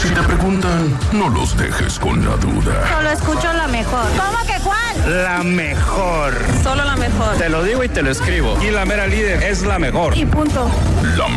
Si te preguntan, no los dejes con la duda. Solo escucho la mejor. ¿Cómo que cuál? La mejor. Solo la mejor. Te lo digo y te lo escribo. Y la mera líder es la mejor. Y punto. La